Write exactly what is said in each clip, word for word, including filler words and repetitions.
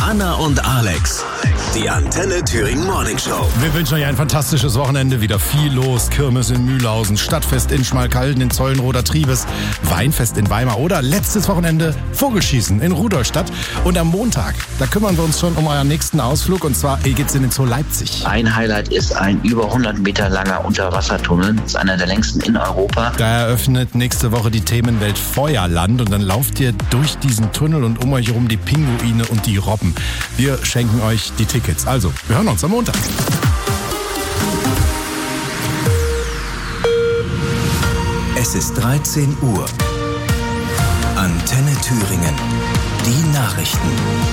Anna und Alex, die Antenne Thüringen Morning Show. Wir wünschen euch ein fantastisches Wochenende. Wieder viel los. Kirmes in Mühlhausen, Stadtfest in Schmalkalden, in Zollenroder Triebes, Weinfest in Weimar oder letztes Wochenende Vogelschießen in Rudolstadt. Und am Montag, da kümmern wir uns schon um euren nächsten Ausflug. Und zwar geht's in den Zoo Leipzig. Ein Highlight ist ein über hundert Meter langer Unterwassertunnel. Das ist einer der längsten in Europa. Da eröffnet nächste Woche die Themenwelt Feuerland. Und dann lauft ihr durch diesen Tunnel und um euch herum die Pinguine und die Robben. Wir schenken euch die Tickets. Also, wir hören uns am Montag. Es ist dreizehn Uhr. Antenne Thüringen. Die Nachrichten.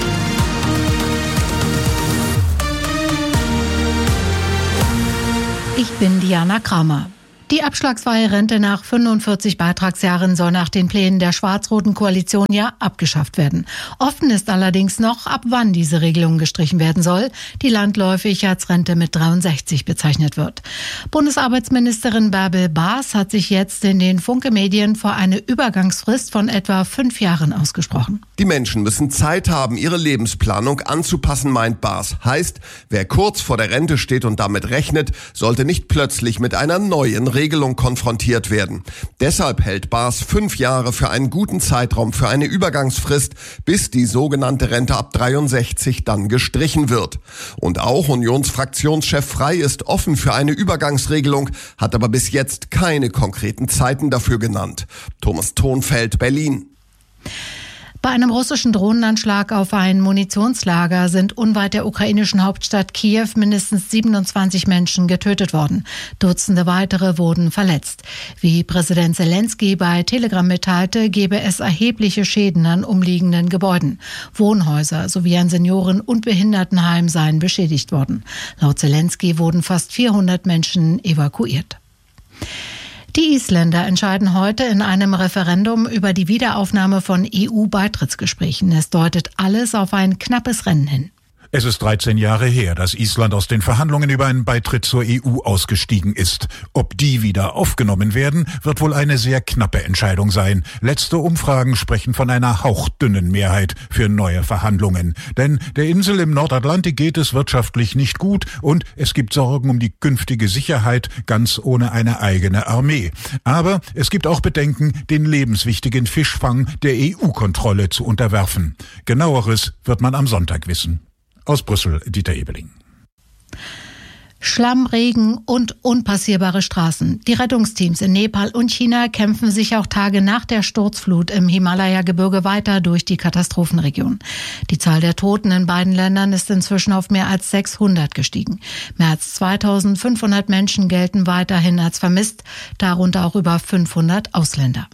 Ich bin Diana Kramer. Die abschlagsfreie Rente nach fünfundvierzig Beitragsjahren soll nach den Plänen der schwarz-roten Koalition ja abgeschafft werden. Offen ist allerdings noch, ab wann diese Regelung gestrichen werden soll, die landläufig als Rente mit dreiundsechzig bezeichnet wird. Bundesarbeitsministerin Bärbel Baas hat sich jetzt in den Funke-Medien vor eine Übergangsfrist von etwa fünf Jahren ausgesprochen. Die Menschen müssen Zeit haben, ihre Lebensplanung anzupassen, meint Baas. Heißt, wer kurz vor der Rente steht und damit rechnet, sollte nicht plötzlich mit einer neuen Regelung konfrontiert werden. Deshalb hält Baas fünf Jahre für einen guten Zeitraum für eine Übergangsfrist, bis die sogenannte Rente ab dreiundsechzig dann gestrichen wird. Und auch Unionsfraktionschef Frey ist offen für eine Übergangsregelung, hat aber bis jetzt keine konkreten Zeiten dafür genannt. Thomas Thonfeld, Berlin. Bei einem russischen Drohnenanschlag auf ein Munitionslager sind unweit der ukrainischen Hauptstadt Kiew mindestens siebenundzwanzig Menschen getötet worden. Dutzende weitere wurden verletzt. Wie Präsident Zelensky bei Telegram mitteilte, gebe es erhebliche Schäden an umliegenden Gebäuden. Wohnhäuser sowie ein Senioren- und Behindertenheim seien beschädigt worden. Laut Zelensky wurden fast vierhundert Menschen evakuiert. Die Isländer entscheiden heute in einem Referendum über die Wiederaufnahme von E U-Beitrittsgesprächen. Es deutet alles auf ein knappes Rennen hin. Es ist dreizehn Jahre her, dass Island aus den Verhandlungen über einen Beitritt zur E U ausgestiegen ist. Ob die wieder aufgenommen werden, wird wohl eine sehr knappe Entscheidung sein. Letzte Umfragen sprechen von einer hauchdünnen Mehrheit für neue Verhandlungen. Denn der Insel im Nordatlantik geht es wirtschaftlich nicht gut und es gibt Sorgen um die künftige Sicherheit, ganz ohne eine eigene Armee. Aber es gibt auch Bedenken, den lebenswichtigen Fischfang der E U-Kontrolle zu unterwerfen. Genaueres wird man am Sonntag wissen. Aus Brüssel, Dieter Ebeling. Schlamm, Regen und unpassierbare Straßen. Die Rettungsteams in Nepal und China kämpfen sich auch Tage nach der Sturzflut im Himalaya-Gebirge weiter durch die Katastrophenregion. Die Zahl der Toten in beiden Ländern ist inzwischen auf mehr als sechshundert gestiegen. Mehr als zweitausendfünfhundert Menschen gelten weiterhin als vermisst, darunter auch über fünfhundert Ausländer.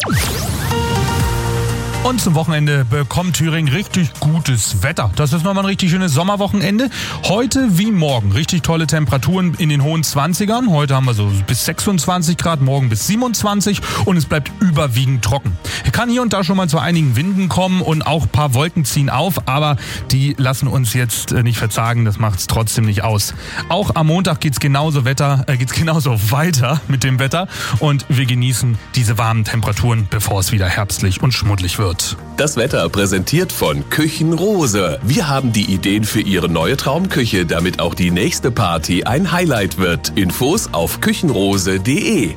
Und zum Wochenende bekommt Thüringen richtig gutes Wetter. Das ist nochmal ein richtig schönes Sommerwochenende. Heute wie morgen richtig tolle Temperaturen in den hohen zwanzigern. Heute haben wir so bis sechsundzwanzig Grad, morgen bis siebenundzwanzig und es bleibt überwiegend trocken. Kann hier und da schon mal zu einigen Winden kommen und auch ein paar Wolken ziehen auf, aber die lassen uns jetzt nicht verzagen. Das macht es trotzdem nicht aus. Auch am Montag geht's genauso Wetter, äh, geht's genauso weiter mit dem Wetter und wir genießen diese warmen Temperaturen, bevor es wieder herbstlich und schmuddelig wird. Das Wetter präsentiert von Küchenrose. Wir haben die Ideen für Ihre neue Traumküche, damit auch die nächste Party ein Highlight wird. Infos auf küchenrose punkt de.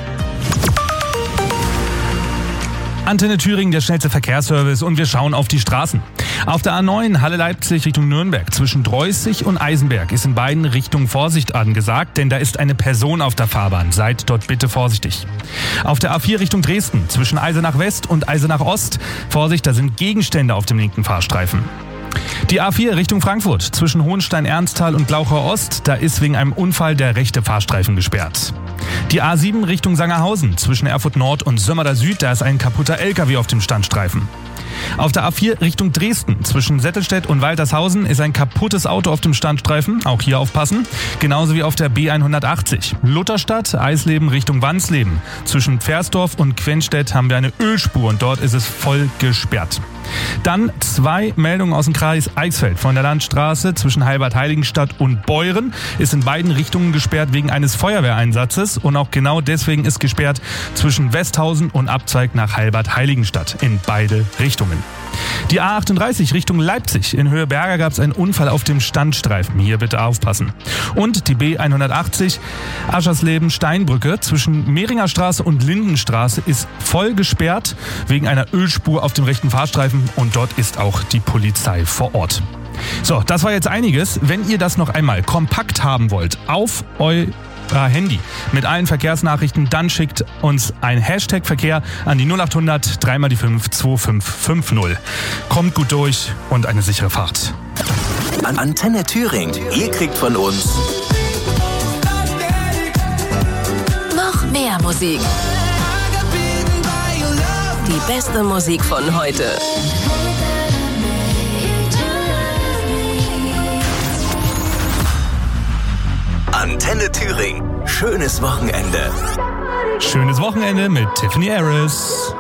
Antenne Thüringen, der schnellste Verkehrsservice und wir schauen auf die Straßen. Auf der A neun Halle-Leipzig Richtung Nürnberg zwischen Dreußig und Eisenberg ist in beiden Richtungen Vorsicht angesagt, denn da ist eine Person auf der Fahrbahn. Seid dort bitte vorsichtig. Auf der A vier Richtung Dresden zwischen Eisenach West und Eisenach Ost, Vorsicht, da sind Gegenstände auf dem linken Fahrstreifen. Die A vier Richtung Frankfurt zwischen Hohenstein-Ernsthal und Glauchau Ost, da ist wegen einem Unfall der rechte Fahrstreifen gesperrt. Die A sieben Richtung Sangerhausen zwischen Erfurt Nord und Sömmerda Süd, da ist ein kaputter L K W auf dem Standstreifen. Auf der A vier Richtung Dresden zwischen Settelstedt und Waltershausen ist ein kaputtes Auto auf dem Standstreifen, auch hier aufpassen. Genauso wie auf der B hundertachtzig. Lutherstadt, Eisleben Richtung Wansleben. Zwischen Pfersdorf und Quenstedt haben wir eine Ölspur und dort ist es voll gesperrt. Dann zwei Meldungen aus dem Kreis Eichsfeld. Von der Landstraße zwischen Heilbad-Heiligenstadt und Beuren ist in beiden Richtungen gesperrt wegen eines Feuerwehreinsatzes. Und auch genau deswegen ist gesperrt zwischen Westhausen und Abzweig nach Heilbad-Heiligenstadt in beide Richtungen. Die A achtunddreißig Richtung Leipzig. In Höhe Berger gab es einen Unfall auf dem Standstreifen. Hier bitte aufpassen. Und die B hundertachtzig Aschersleben-Steinbrücke zwischen Mehringer Straße und Lindenstraße ist voll gesperrt wegen einer Ölspur auf dem rechten Fahrstreifen. Und dort ist auch die Polizei vor Ort. So, das war jetzt einiges. Wenn ihr das noch einmal kompakt haben wollt, auf euer Handy mit allen Verkehrsnachrichten, dann schickt uns ein Hashtag Verkehr an die null achthundert drei mal die fünf zwei fünf fünf null. Kommt gut durch und eine sichere Fahrt. An Antenne Thüringen. Ihr kriegt von uns noch mehr Musik. Die beste Musik von heute. Antenne Thüringen. Schönes Wochenende. Schönes Wochenende mit Tiffany Harris.